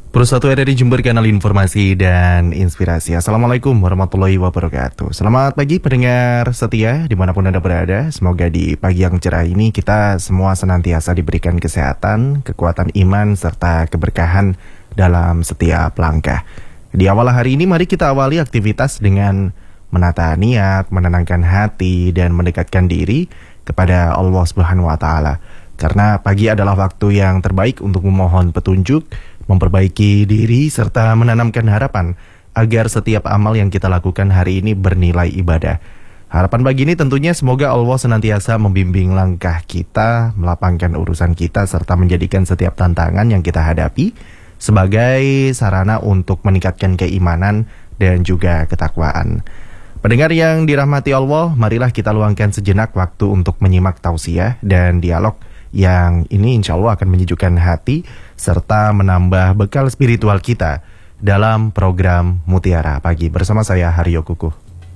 Pro 1 RRI Jember, kanal informasi dan inspirasi. Assalamualaikum warahmatullahi wabarakatuh. Selamat pagi pendengar setia dimanapun Anda berada. Semoga di pagi yang cerah ini kita semua senantiasa diberikan kesehatan, kekuatan iman, serta keberkahan dalam setiap langkah. Di awal hari ini mari kita awali aktivitas dengan menata niat, menenangkan hati, dan mendekatkan diri kepada Allah Subhanahu wa Ta'ala. Karena pagi adalah waktu yang terbaik untuk memohon petunjuk, memperbaiki diri, serta menanamkan harapan agar setiap amal yang kita lakukan hari ini bernilai ibadah. Harapan pagi ini tentunya semoga Allah senantiasa membimbing langkah kita, melapangkan urusan kita, serta menjadikan setiap tantangan yang kita hadapi sebagai sarana untuk meningkatkan keimanan dan juga ketakwaan. Pendengar yang dirahmati Allah, marilah kita luangkan sejenak waktu untuk menyimak tausiah dan dialog yang ini insya Allah akan menyejukkan hati serta menambah bekal spiritual kita dalam program Mutiara Pagi bersama saya Haryo Kukuh.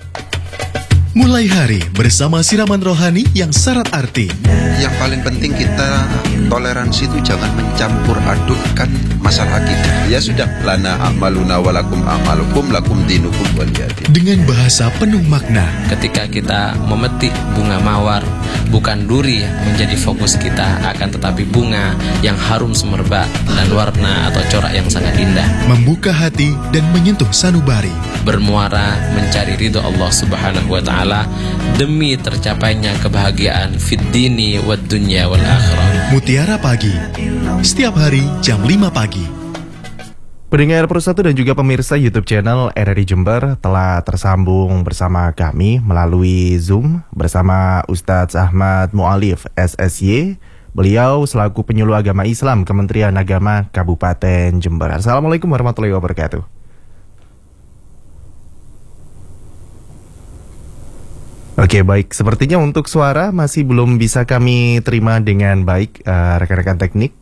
Mulai hari bersama siraman rohani yang syarat arti. Yang paling penting kita toleransi itu jangan mencampur adukkan masalah kita. Ya sudah, lana amaluna walakum amalukum lakum dinukum waliyadin. Dengan bahasa penuh makna. Ketika kita memetik bunga mawar, bukan duri yang menjadi fokus kita, akan tetapi bunga yang harum semerbak dan warna atau corak yang sangat indah. Membuka hati dan menyentuh sanubari. Bermuara mencari ridho Allah Subhanahu wa Ta'ala demi tercapainya kebahagiaan fid dini wad dunya wal akhirah. Mutiara Pagi, setiap hari jam 5 pagi. Pendengar Pro 1 dan juga pemirsa YouTube channel RRI Jember telah tersambung bersama kami melalui Zoom bersama Ustadz Ahmad Mu'alif SSY. Beliau selaku penyuluh agama Islam Kementerian Agama Kabupaten Jember. Assalamualaikum warahmatullahi wabarakatuh. Oke, baik. Sepertinya untuk suara masih belum bisa kami terima dengan baik, rekan-rekan teknik.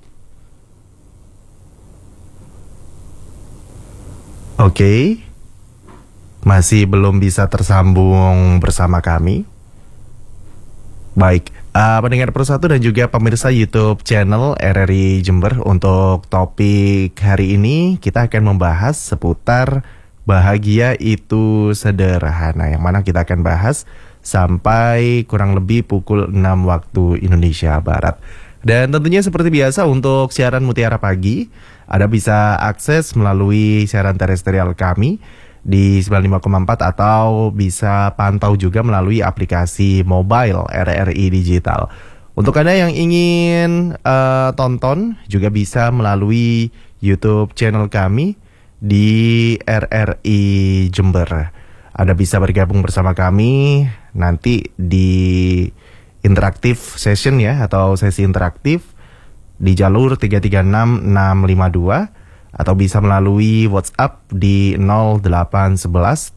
Oke, masih belum bisa tersambung bersama kami. Baik, pendengar Pro 1 dan juga pemirsa YouTube channel RRI Jember, untuk topik hari ini kita akan membahas seputar bahagia itu sederhana, yang mana kita akan bahas sampai kurang lebih pukul 6 waktu Indonesia Barat. Dan tentunya seperti biasa untuk siaran Mutiara Pagi, Anda bisa akses melalui siaran terestrial kami di 95,4 atau bisa pantau juga melalui aplikasi mobile RRI Digital. Untuk Anda yang ingin tonton juga bisa melalui YouTube channel kami di RRI Jember. Anda bisa bergabung bersama kami nanti di interaktif session ya, atau sesi interaktif di jalur 336652, atau bisa melalui WhatsApp di 0811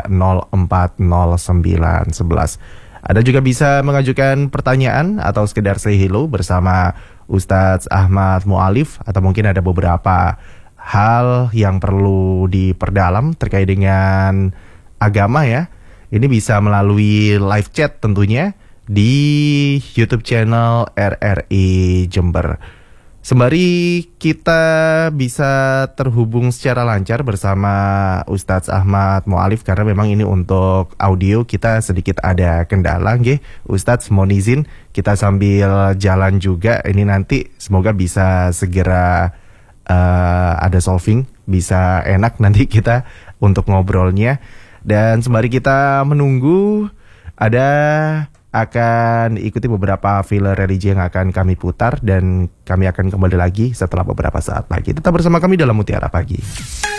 3040911. Anda juga bisa mengajukan pertanyaan atau sekedar say hello bersama Ustadz Ahmad Mu'alif, atau mungkin ada beberapa hal yang perlu diperdalam terkait dengan agama ya. Ini bisa melalui live chat tentunya di YouTube channel RRI Jember. Sembari kita bisa terhubung secara lancar bersama Ustadz Ahmad Mu'alif, karena memang ini untuk audio kita sedikit ada kendala nggih. Ustadz mohon izin kita sambil jalan juga ini, nanti semoga bisa segera ada solving, bisa enak nanti kita untuk ngobrolnya. Dan sembari kita menunggu, akan ikuti beberapa filler religi yang akan kami putar, dan kami akan kembali lagi setelah beberapa saat lagi. Tetap bersama kami dalam Mutiara Pagi.